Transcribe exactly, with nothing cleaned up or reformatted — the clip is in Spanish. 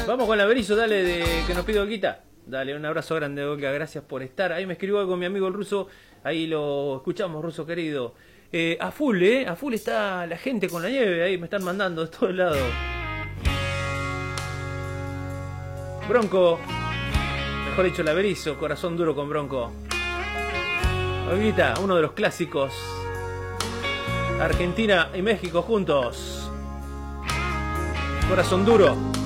Vamos con la Berizo, dale, de que nos pide Olguita. Dale, un abrazo grande, Olga, gracias por estar. Ahí me escribió algo mi amigo el ruso, ahí lo escuchamos, ruso querido. Eh, a full, eh, a full está la gente con la nieve, ahí me están mandando de todos lados. Bronco, mejor dicho la Berizo, corazón duro con Bronco. Olguita, uno de los clásicos. Argentina y México juntos. Corazón duro.